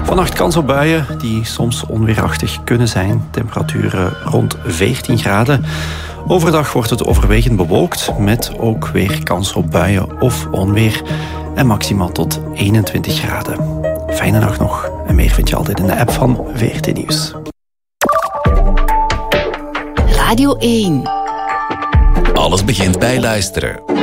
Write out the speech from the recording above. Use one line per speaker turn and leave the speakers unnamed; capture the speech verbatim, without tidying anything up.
Vannacht kans op buien die soms onweerachtig kunnen zijn. Temperaturen rond veertien graden. Overdag wordt het overwegend bewolkt met ook weer kans op buien of onweer. En maximaal tot eenentwintig graden. Fijne nacht nog. En meer vind je altijd in de app van V R T Nieuws.
Radio één.
Alles begint bij luisteren.